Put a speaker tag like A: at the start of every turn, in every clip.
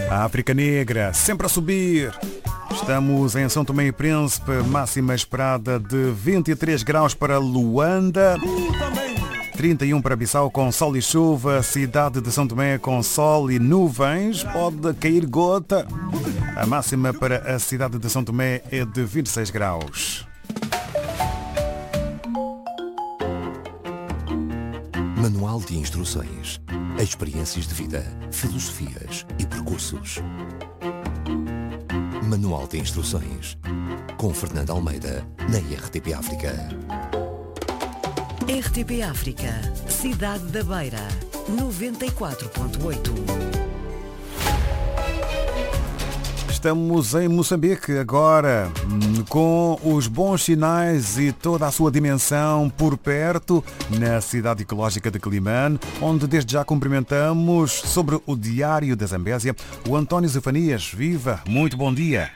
A: A África Negra, sempre a subir. Estamos em São Tomé e Príncipe, máxima esperada de 23 graus para Luanda, 31 para Bissau com sol e chuva, cidade de São Tomé com sol e nuvens, pode cair gota. A máxima para a cidade de São Tomé é de 26 graus.
B: Manual de instruções, experiências de vida, filosofias e percursos. Manual de instruções, com Fernando Almeida, na RTP África.
C: RTP África, Cidade da Beira, 94.8.
A: Estamos em Moçambique agora, com os bons sinais e toda a sua dimensão por perto, na cidade ecológica de Quelimane, onde desde já cumprimentamos sobre o Diário da Zambésia o António Zefanias. Viva, muito bom dia.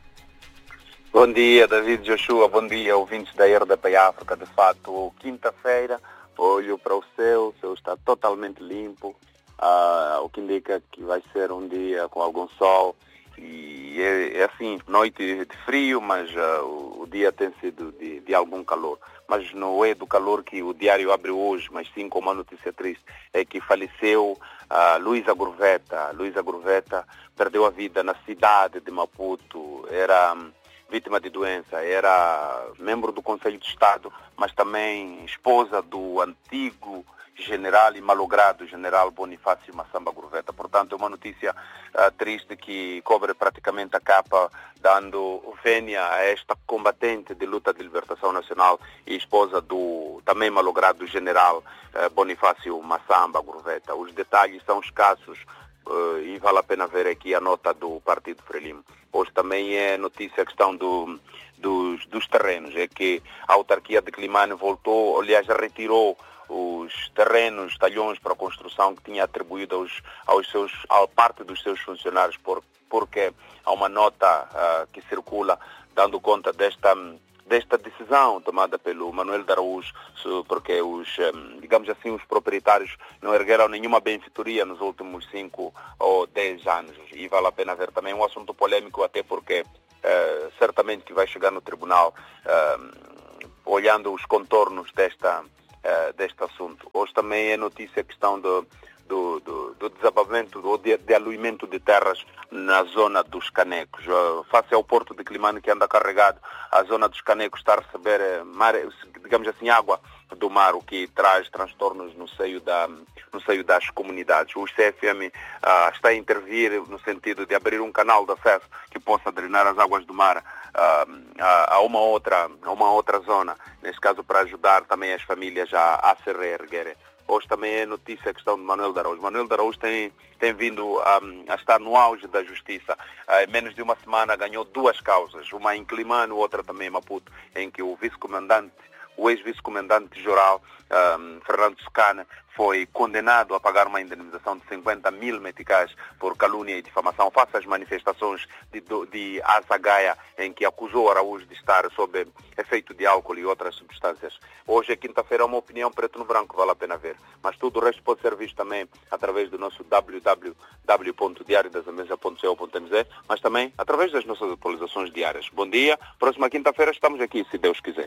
D: Bom dia, David Joshua, bom dia, ouvintes da RDP África. De fato, quinta-feira, olho para o céu está totalmente limpo, o que indica que vai ser um dia com algum sol. E é assim, noite de frio, mas o dia tem sido de algum calor. Mas não é do calor que o diário abre hoje, mas sim com uma notícia triste. É que faleceu Luísa Gurveta. Luísa Gurveta perdeu a vida na cidade de Maputo. Era vítima de doença, era membro do Conselho de Estado, mas também esposa do antigo general e malogrado general Bonifácio Massamba Gurveta. Portanto, é uma notícia triste que cobre praticamente a capa, dando vênia a esta combatente de luta de libertação nacional e esposa do também malogrado general Bonifácio Massamba Gurveta. Os detalhes são escassos e vale a pena ver aqui a nota do Partido Frelimo. Hoje também é notícia a questão dos terrenos, é que a autarquia de Quelimane voltou, aliás, retirou os terrenos, talhões para a construção que tinha atribuído à parte dos seus funcionários, porque há uma nota que circula dando conta desta decisão tomada pelo Manuel de Araújo, porque digamos assim, os proprietários não ergueram nenhuma benfeitoria nos últimos 5 ou 10 anos. E vale a pena ver também um assunto polêmico, até porque certamente que vai chegar no tribunal, olhando os contornos deste assunto. Hoje também é notícia a questão do desabamento ou de aluimento de terras na zona dos Canecos. Face ao porto de Quelimane, que anda carregado, a zona dos Canecos está a receber digamos assim, água do mar, o que traz transtornos no seio das comunidades. O CFM está a intervir no sentido de abrir um canal de acesso que possa drenar as águas do mar a uma outra zona, neste caso para ajudar também as famílias a se reerguerem. Hoje também é notícia a questão de Manuel de Araújo. Manuel de Araújo tem vindo a estar no auge da justiça. Em menos de uma semana ganhou 2 causas, uma em Quelimane, outra também em Maputo, em que o ex-vice-comandante-geral Fernando Secana foi condenado a pagar uma indenização de 50 mil meticais por calúnia e difamação face às manifestações de Azagaia, em que acusou Araújo de estar sob efeito de álcool e outras substâncias. Hoje é quinta-feira, uma opinião preto no branco, vale a pena ver. Mas tudo o resto pode ser visto também através do nosso www.diariodazambésia.co.mz, mas também através das nossas atualizações diárias. Bom dia, próxima quinta-feira estamos aqui, se Deus quiser.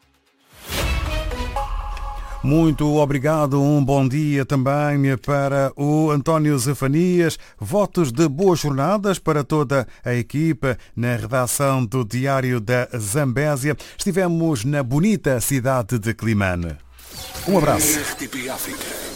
A: Muito obrigado, um bom dia também para o António Zefanias. Votos de boas jornadas para toda a equipa na redação do Diário da Zambésia. Estivemos na bonita cidade de Quelimane. Um abraço.
B: RTP África.